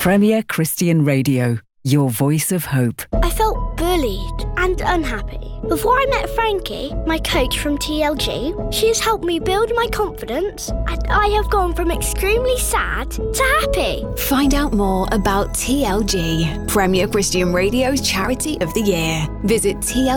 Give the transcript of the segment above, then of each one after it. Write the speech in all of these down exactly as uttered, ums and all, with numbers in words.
Premier Christian Radio, your voice of hope. I felt bullied and unhappy. Before I met Frankie, my coach from T L G, she has helped me build my confidence, and I have gone from extremely sad to happy. Find out more about T L G, Premier Christian Radio's Charity of the Year. Visit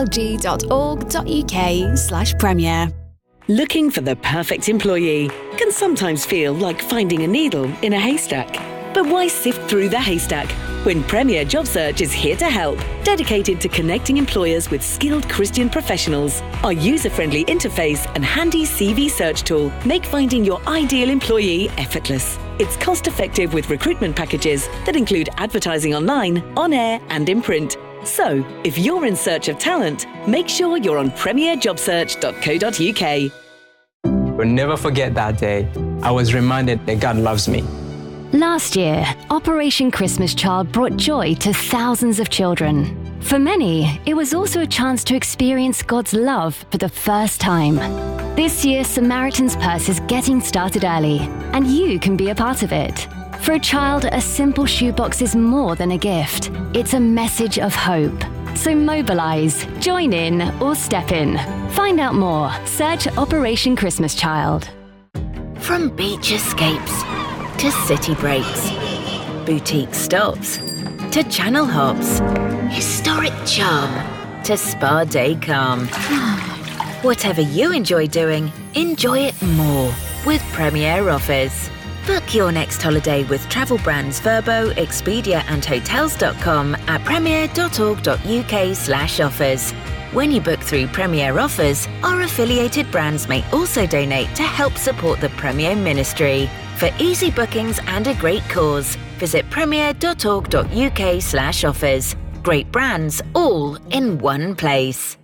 tlg.org.uk slash premier. Looking for the perfect employee can sometimes feel like finding a needle in a haystack. But why sift through the haystack when Premier Job Search is here to help, dedicated to connecting employers with skilled Christian professionals? Our user-friendly interface and handy C V search tool make finding your ideal employee effortless. It's cost-effective with recruitment packages that include advertising online, on air and in print. So, if you're in search of talent, make sure you're on premier job search dot co dot uk. We'll never forget that day. I was reminded that God loves me. Last year, Operation Christmas Child brought joy to thousands of children. For many, it was also a chance to experience God's love for the first time. This year, Samaritan's Purse is getting started early, and you can be a part of it. For a child, a simple shoebox is more than a gift. It's a message of hope. So mobilise, join in, or step in. Find out more. Search Operation Christmas Child. From beach escapes to city breaks, boutique stops to channel hops, historic charm to spa day calm. Whatever you enjoy doing, enjoy it more with Premier Offers. Book your next holiday with travel brands Vrbo, Expedia and Hotels dot com at premier dot org dot uk slash offers. When you book through Premier Offers, our affiliated brands may also donate to help support the Premier Ministry. For easy bookings and a great cause, visit premier dot org dot uk slash offers. Great brands all in one place.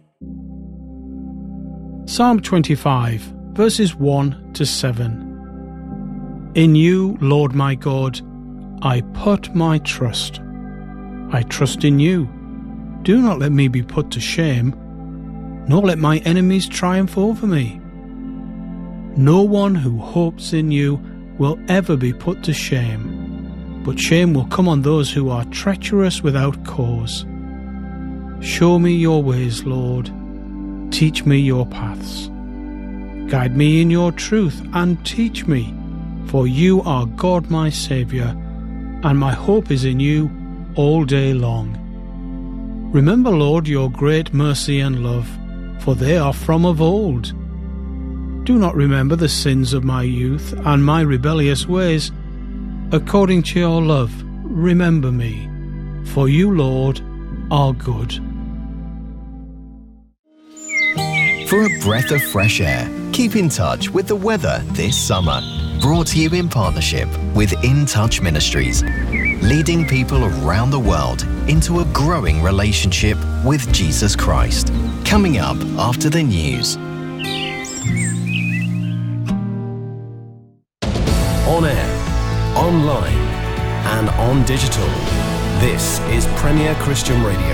Psalm twenty-five, verses one to seven. In you, Lord my God, I put my trust. I trust in you. Do not let me be put to shame, nor let my enemies triumph over me. No one who hopes in you will ever be put to shame, but shame will come on those who are treacherous without cause. Show me your ways, Lord. Teach me your paths. Guide me in your truth and teach me, for you are God my Saviour, and my hope is in you all day long. Remember, Lord, your great mercy and love, for they are from of old. Do not remember the sins of my youth and my rebellious ways. According to your love, remember me, for you, Lord, are good. For a breath of fresh air, keep in touch with the weather this summer. Brought to you in partnership with In Touch Ministries, leading people around the world into a growing relationship with Jesus Christ. Coming up after the news. On air, online, and on digital. This is Premier Christian Radio.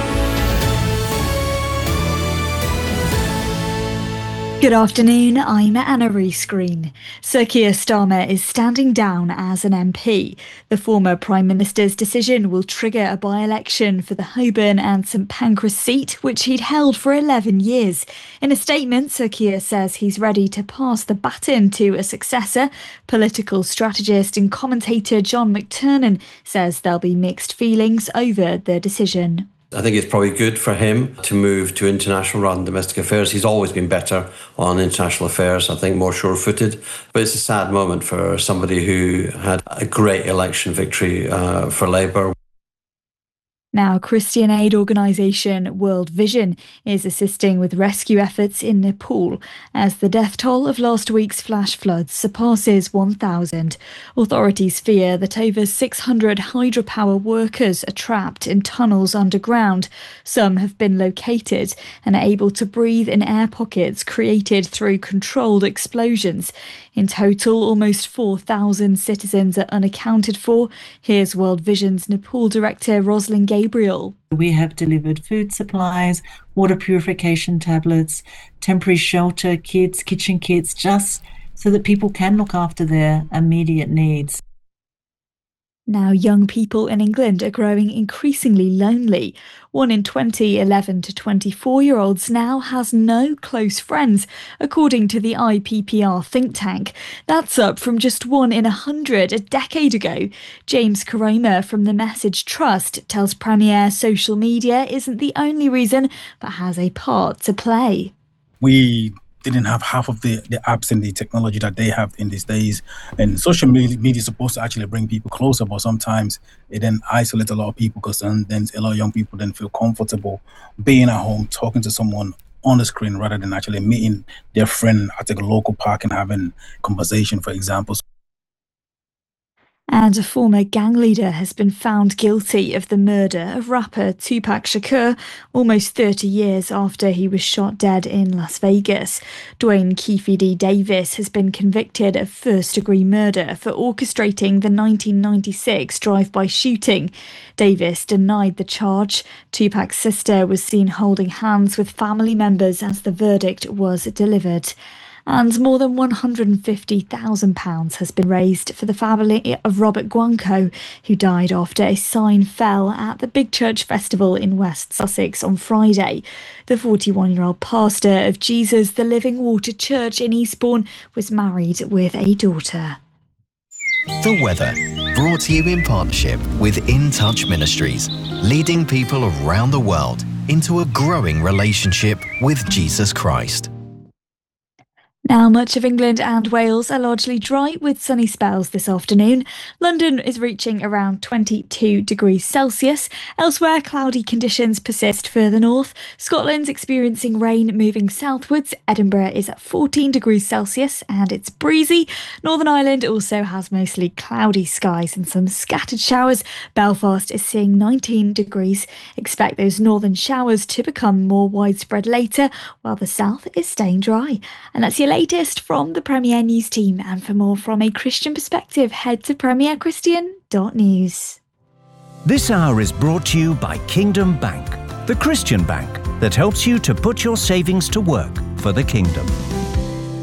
Good afternoon, I'm Anna Rees-Green. Sir Keir Starmer is standing down as an M P. The former Prime Minister's decision will trigger a by-election for the Holborn and St Pancras seat, which he'd held for eleven years. In a statement, Sir Keir says he's ready to pass the baton to a successor. Political strategist and commentator John McTernan says there'll be mixed feelings over the decision. I think it's probably good for him to move to international rather than domestic affairs. He's always been better on international affairs, I think more sure-footed. But it's a sad moment for somebody who had a great election victory uh, for Labour. Now, Christian aid organisation World Vision is assisting with rescue efforts in Nepal as the death toll of last week's flash floods surpasses one thousand. Authorities fear that over six hundred hydropower workers are trapped in tunnels underground. Some have been located and are able to breathe in air pockets created through controlled explosions. In total, almost four thousand citizens are unaccounted for. Here's World Vision's Nepal director Rosalind Gabriel. We have delivered food supplies, water purification tablets, temporary shelter kits, kitchen kits, just so that people can look after their immediate needs. Now, young people in England are growing increasingly lonely. One in twenty eleven to twenty-four-year-olds now has no close friends, according to the I P P R think tank. That's up from just one in a hundred a decade ago. James Caroma from the Message Trust tells Premier social media isn't the only reason, but has a part to play. We didn't have half of the, the apps and the technology that they have in these days. And social media, media is supposed to actually bring people closer, but sometimes it then isolates a lot of people because then, then a lot of young people then feel comfortable being at home, talking to someone on the screen rather than actually meeting their friend at a local park and having conversation, for example. And a former gang leader has been found guilty of the murder of rapper Tupac Shakur almost thirty years after he was shot dead in Las Vegas. Dwayne Keefe D. Davis has been convicted of first-degree murder for orchestrating the nineteen ninety-six drive-by shooting. Davis denied the charge. Tupac's sister was seen holding hands with family members as the verdict was delivered. And more than one hundred fifty thousand pounds has been raised for the family of Robert Guanco, who died after a sign fell at the Big Church Festival in West Sussex on Friday. The forty-one-year-old pastor of Jesus the Living Water Church in Eastbourne was married with a daughter. The weather, brought to you in partnership with In Touch Ministries, leading people around the world into a growing relationship with Jesus Christ. Now, much of England and Wales are largely dry with sunny spells this afternoon. London is reaching around twenty-two degrees Celsius. Elsewhere, cloudy conditions persist further north. Scotland's experiencing rain moving southwards. Edinburgh is at fourteen degrees Celsius and it's breezy. Northern Ireland also has mostly cloudy skies and some scattered showers. Belfast is seeing nineteen degrees. Expect those northern showers to become more widespread later, while the south is staying dry. And that's your latest from the Premier News team, and for more from a Christian perspective, head to premier christian dot news. This hour is brought to you by Kingdom Bank, the Christian bank that helps you to put your savings to work for the kingdom.